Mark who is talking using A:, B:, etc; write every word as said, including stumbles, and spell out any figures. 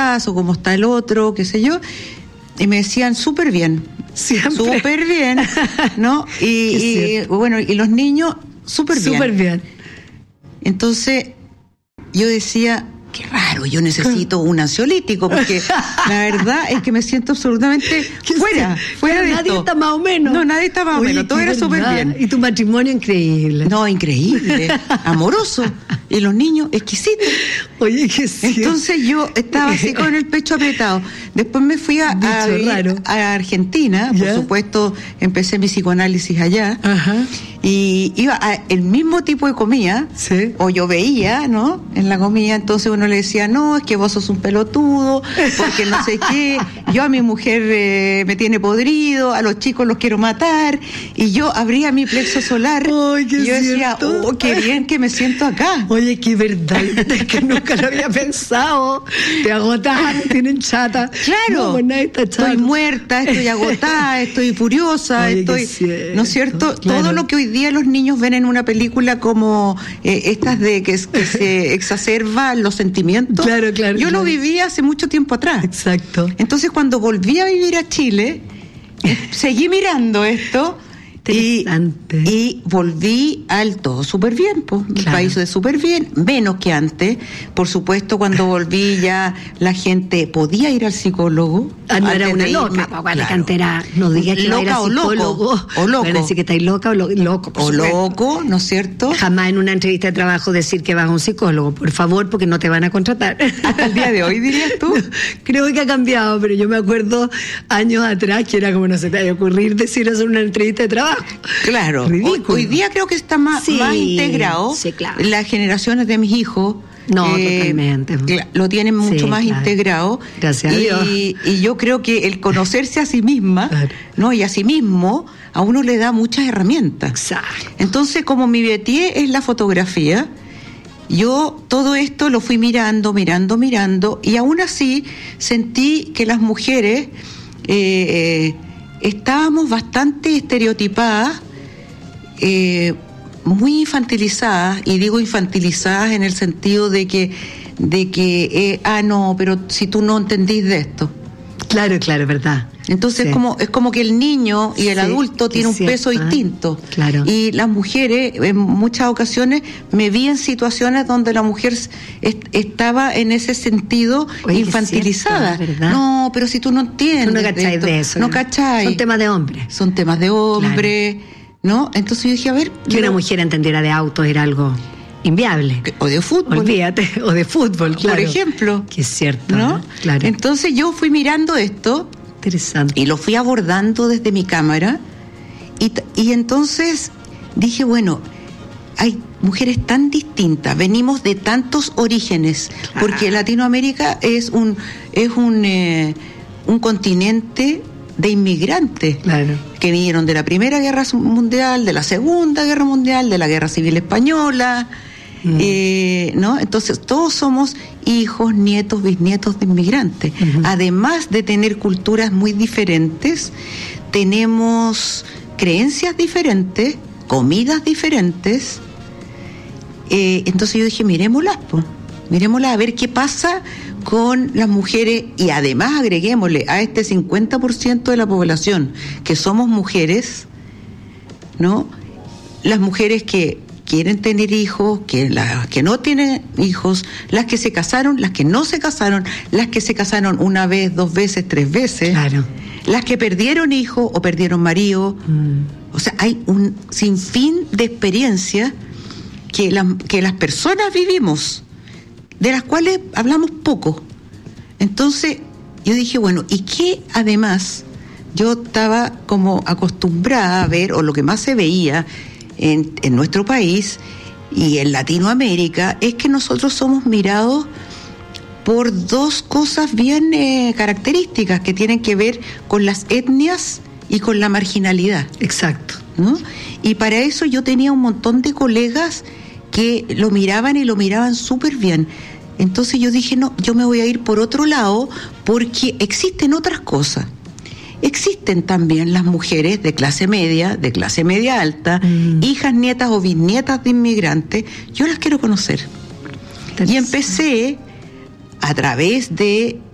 A: estás? O ¿cómo está el otro? Qué sé yo. Y me decían, súper bien. Súper bien, ¿no? Y, y bueno, y los niños, súper bien.
B: Súper bien.
A: Entonces, yo decía, qué raro, yo necesito un ansiolítico, porque la verdad es que me siento absolutamente fuera, fuera de
B: nadie
A: esto.
B: está más o menos.
A: No, nadie está más o menos, todo era súper bien.
B: Y tu matrimonio increíble.
A: No, increíble, amoroso. Y los niños, exquisitos.
B: Oye, qué cierto.
A: Entonces yo estaba así con el pecho apretado. Después me fui a, a, vivir a Argentina, ¿ya? Por supuesto, empecé mi psicoanálisis allá. Ajá. Y iba a el mismo tipo de comida, sí. O yo veía, ¿no? En la comida, entonces uno le decía, no, es que vos sos un pelotudo, porque no sé qué, yo a mi mujer eh, me tiene podrido, a los chicos los quiero matar, y yo abría mi plexo solar,
B: Ay,
A: y yo decía, cierto. Oh, qué bien que me siento acá.
B: Oye, qué verdad, es que nunca lo había pensado, te agotan, tienen chata.
A: Claro,
B: no, pues nadie está chato.
A: Estoy muerta, estoy agotada, estoy furiosa,
B: Oye,
A: estoy,
B: cierto,
A: ¿no es cierto?
B: Claro.
A: Todo lo que hoy día los niños ven en una película como eh, estas de que, que se exacerban los sentimientos.
B: Claro, claro.
A: Yo
B: claro.
A: lo viví hace mucho tiempo atrás.
B: Exacto.
A: Entonces, cuando volví a vivir a Chile, seguí mirando esto. Y, y volví al todo súper bien, pues, claro. El país de súper bien, menos que antes. Por supuesto, cuando volví ya la gente podía ir al psicólogo.
B: Ah, no era una loca, papá, la cantera, no digas que
A: loca
B: no era psicólogo.
A: O loco. O loco.
B: Van a decir que estáis loca o lo, loco.
A: O loco, ¿no es cierto?
B: Jamás en una entrevista de trabajo decir que vas a un psicólogo, por favor, porque no te van a contratar.
A: Hasta el día de hoy, dirías tú.
B: Creo que ha cambiado, pero yo me acuerdo años atrás que era como no se te vaya a ocurrir decir eso en una entrevista de trabajo.
A: Claro, hoy, hoy día creo que está más,
B: sí,
A: más integrado.
B: Sí, claro.
A: Las generaciones de mis hijos
B: no, eh, totalmente.
A: Lo tienen mucho
B: sí,
A: más
B: claro.
A: integrado.
B: Gracias
A: y,
B: a Dios.
A: Y yo creo que el conocerse a sí misma, claro. ¿no? Y a sí mismo, a uno le da muchas herramientas.
B: Exacto.
A: Entonces, como mi métier es la fotografía, yo todo esto lo fui mirando, mirando, mirando, y aún así sentí que las mujeres eh, estábamos bastante estereotipadas, eh, muy infantilizadas, y digo infantilizadas en el sentido de que, de que eh, ah, no, pero si tú no entendís de esto.
B: Claro, claro, es verdad.
A: Entonces sí. como, es como que el niño y el sí, adulto tienen un peso distinto.
B: Claro.
A: Y las mujeres, en muchas ocasiones, me vi en situaciones donde la mujer est- estaba en ese sentido Oye, infantilizada.
B: Cierto,
A: no, pero si tú no entiendes.
B: Tú no cacháis de, de eso.
A: No cacháis.
B: Son temas de hombre.
A: Son temas de hombre, claro. ¿No? Entonces yo dije, a ver.
B: Que
A: pero...
B: una mujer entendiera de autos era algo inviable.
A: O de fútbol.
B: Olvídate, o de fútbol, claro.
A: Por ejemplo.
B: Que es cierto,
A: ¿no?
B: ¿no? Claro.
A: Entonces yo fui mirando esto.
B: Interesante.
A: Y lo fui abordando desde mi cámara. Y, y entonces dije, bueno, hay mujeres tan distintas, venimos de tantos orígenes, ah. porque Latinoamérica es un, es un, eh, un continente de inmigrantes,
B: claro.
A: que vinieron de la Primera Guerra Mundial, de la Segunda Guerra Mundial, de la Guerra Civil Española, mm. eh, ¿no? Entonces todos somos hijos, nietos, bisnietos de inmigrantes. Uh-huh. Además de tener culturas muy diferentes, tenemos creencias diferentes, comidas diferentes. Eh, entonces yo dije, miremoslas, pues, miremoslas a ver qué pasa con las mujeres, y además agreguémosle a este cincuenta por ciento de la población que somos mujeres, ¿no? Las mujeres que quieren tener hijos, que las que no tienen hijos, las que se casaron, las que no se casaron, las que se casaron una vez, dos veces, tres veces,
B: claro.
A: Las que perdieron hijos o perdieron marido. Mm. O sea, hay un sinfín de experiencias que, la, que las personas vivimos, de las cuales hablamos poco. Entonces yo dije, bueno, ¿y qué además? Yo estaba como acostumbrada a ver, o lo que más se veía en, en nuestro país y en Latinoamérica, es que nosotros somos mirados por dos cosas bien eh, características que tienen que ver con las etnias y con la marginalidad.
B: Exacto.
A: ¿No? Y para eso yo tenía un montón de colegas que lo miraban y lo miraban súper bien. Entonces yo dije, no, yo me voy a ir por otro lado, porque existen otras cosas. Existen también las mujeres de clase media, de clase media alta, mm. hijas, nietas o bisnietas de inmigrantes. Yo las quiero conocer. Y empecé a través de